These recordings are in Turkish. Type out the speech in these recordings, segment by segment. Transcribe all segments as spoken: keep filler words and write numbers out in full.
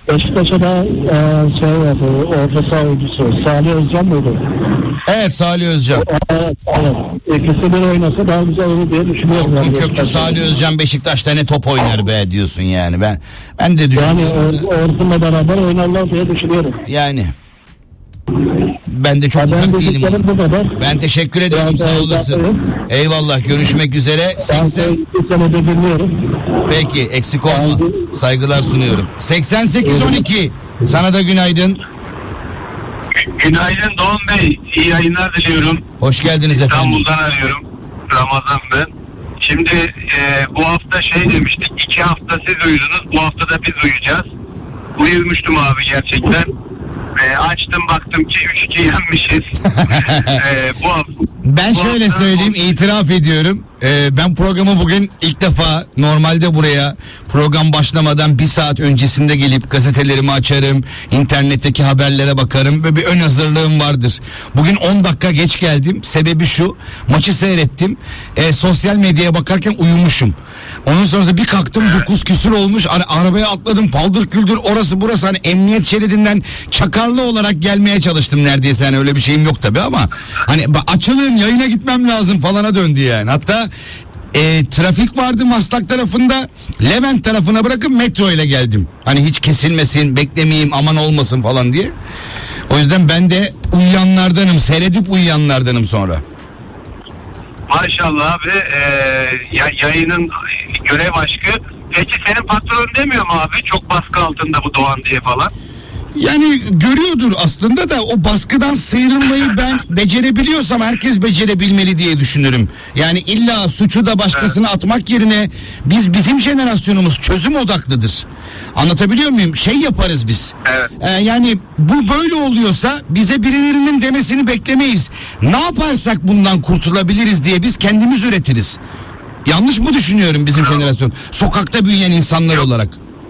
Beşiktaş'a da e, şey yapıyor, orta saha oyuncusu Salih Özcan mıydı? Evet, Salih Özcan. Evet, evet. İkisi bir oynasa daha güzel olur diye düşünüyorum. Akın Yani Kökçü, Salih Özcan Beşiktaş'ta ne top oynar be diyorsun yani. Ben ben de Yani düşünüyorum. Orkun'la beraber oynarlar diye düşünüyorum. Yani ben de çok Ya ben uzak değilim. dediklerim bu kadar. Ben teşekkür ederim, Ben sağ de- olasın. Eyvallah, görüşmek üzere. Ben seksen iki senedir dinliyorum. Peki, eksik olma. Ben- Saygılar sunuyorum. seksen sekiz on iki. Sana da günaydın. Günaydın Doğan Bey. İyi yayınlar diliyorum. Hoş geldiniz efendim. İstanbul'dan arıyorum. Ramazan ben. Şimdi e, bu hafta şey demiştik. iki hafta siz uyudunuz. Bu hafta da biz uyuyacağız. Uyumuştum abi gerçekten. E, açtım baktım ki üç iki yenmişiz. e, bu hafta, Ben bu şöyle hafta- söyleyeyim, itiraf ediyorum. Ee, ben programı bugün ilk defa, normalde buraya program başlamadan bir saat öncesinde gelip gazetelerimi açarım, internetteki haberlere bakarım ve bir ön hazırlığım vardır. Bugün on dakika geç geldim. Sebebi şu: maçı seyrettim. Ee, sosyal medyaya bakarken uyumuşum. Ondan sonra bir kalktım, dokuz küsür olmuş. Ara- arabaya atladım, paldır küldür orası burası, hani emniyet şeridinden çakarlı olarak gelmeye çalıştım neredeyse. Hani öyle bir şeyim yok tabii ama hani ba- açılın, yayına gitmem lazım falana döndü yani. Hatta e, trafik vardı Maslak tarafında, Levent tarafına bırakıp metro ile geldim. Hani hiç kesilmesin, beklemeyeyim, aman olmasın falan diye. O yüzden ben de uyuyanlardanım, seyredip uyuyanlardanım sonra. Maşallah abi. E, ya, yayının görev aşkı. Peki senin patron demiyor mu abi? Çok baskı altında bu Doğan diye falan. Yani görüyordur aslında da, o baskıdan sıyrılmayı ben becerebiliyorsam herkes becerebilmeli diye düşünürüm. Yani illa suçu da başkasına atmak yerine biz, bizim jenerasyonumuz çözüm odaklıdır. Anlatabiliyor muyum? Şey yaparız biz. Evet. Ee, yani bu böyle oluyorsa bize birilerinin demesini beklemeyiz. Ne yaparsak bundan kurtulabiliriz diye biz kendimiz üretiriz. Yanlış mı düşünüyorum bizim jenerasyon? Sokakta büyüyen insanlar olarak.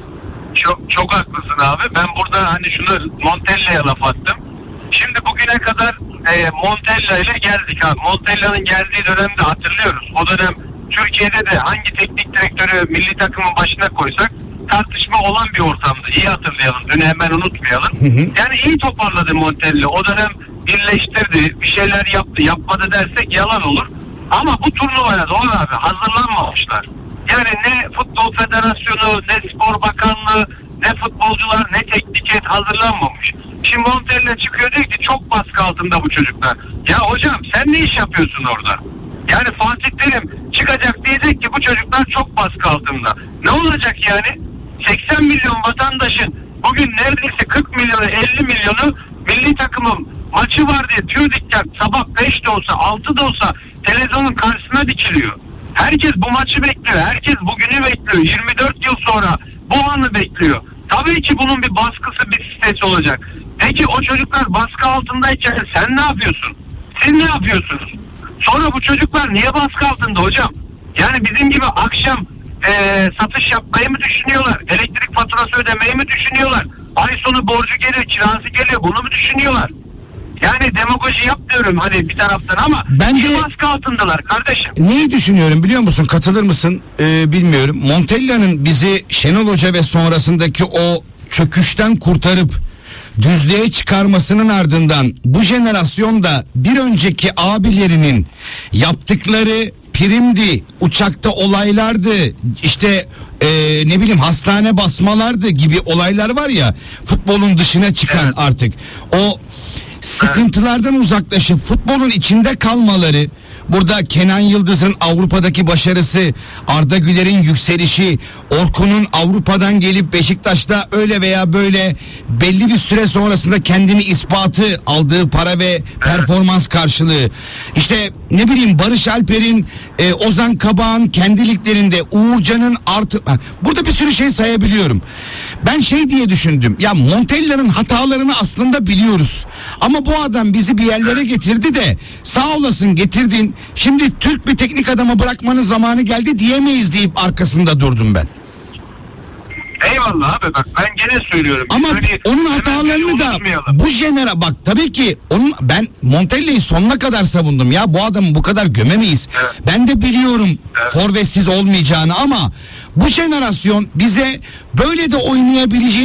Çok çok haklısın abi. Ben burada hani şunu Montella'ya laf attım. Şimdi bugüne kadar e, Montella ile geldik abi. Montella'nın geldiği dönemde hatırlıyoruz. O dönem Türkiye'de de hangi teknik direktörü milli takımın başına koysak tartışma olan bir ortamdı. İyi hatırlayalım. Dün hemen unutmayalım. Hı hı. Yani iyi toparladı Montella. O dönem birleştirdi. Bir şeyler yaptı. Yapmadı dersek yalan olur. Ama bu turnuvaya Doğan abi hazırlanmamışlar. Yani ne Futbol Federasyonu, ne Spor Bakanlığı, ne futbolcular, ne teknik heyet hazırlanmamış. Şimdi Montella çıkıyor diyor ki çok baskı altında bu çocuklar. Ya hocam sen ne iş yapıyorsun orada? Yani Fatih Terim çıkacak diyecek ki bu çocuklar çok baskı altında. Ne olacak yani? seksen milyon vatandaşın bugün neredeyse kırk milyonu, elli milyonu milli takımın maçı var diye tüy dikkat sabah beş de olsa altı da olsa televizyonun karşısına dikiliyor. Herkes bu maçı bekliyor. Herkes bugünü bekliyor. yirmi dört yıl sonra bu anı bekliyor. Tabii ki bunun bir baskısı, bir stresi olacak. Peki o çocuklar baskı altındayken sen ne yapıyorsun? Siz ne yapıyorsunuz? Sonra bu çocuklar niye baskı altında hocam? Yani bizim gibi akşam ee, satış yapmayı mı düşünüyorlar? Elektrik faturası ödemeyi mi düşünüyorlar? Ay sonu borcu geliyor, kirası geliyor. Bunu mu düşünüyorlar? Yani demagoji yapmıyorum hani bir taraftan ama Ben niye de- baskı altındalar kardeşim? Neyi düşünüyorum biliyor musun? Katılır mısın? Ee, bilmiyorum. Montella'nın bizi Şenol Hoca ve sonrasındaki o çöküşten kurtarıp düzlüğe çıkarmasının ardından bu jenerasyonda bir önceki abilerinin yaptıkları primdi, uçakta olaylardı, işte e, ne bileyim hastane basmalardı gibi olaylar var ya, futbolun dışına çıkan Evet. artık. O sıkıntılardan uzaklaşıp futbolun içinde kalmaları, burada Kenan Yıldız'ın Avrupa'daki başarısı, Arda Güler'in yükselişi, Orkun'un Avrupa'dan gelip Beşiktaş'ta öyle veya böyle belli bir süre sonrasında kendini ispatı, aldığı para ve performans karşılığı, işte ne bileyim Barış Alper'in, e, Ozan Kabak'ın kendi liglerinde, Uğurcan'ın artı, ha, burada bir sürü şey sayabiliyorum. Ben şey diye düşündüm, ya Montella'nın hatalarını aslında biliyoruz ama bu adam bizi bir yerlere getirdi de sağ olasın getirdin, şimdi Türk bir teknik adamı bırakmanın zamanı geldi diyemeyiz deyip arkasında durdum ben. Eyvallah abi bak ben gene söylüyorum. Ama Hani onun hemen hatalarını da unutmayalım. bu jenera, bak tabii ki onun, ben Montella'yı sonuna kadar savundum ya, bu adamı bu kadar gömemeyiz. Evet. Ben de biliyorum Evet. forvetsiz olmayacağını ama bu jenerasyon bize böyle de oynayabileceğini